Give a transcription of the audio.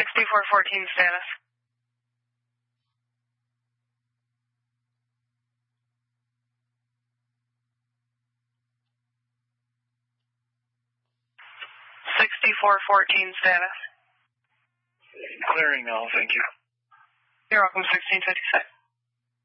6414 status. Status. Clearing now, thank you. You're welcome, 1656.